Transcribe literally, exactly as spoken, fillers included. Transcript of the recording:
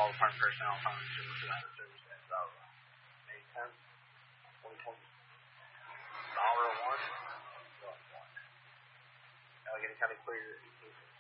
all department personnel following service without a service as of May tenth, twenty twenty. Dollar one. Allegheny County Clear.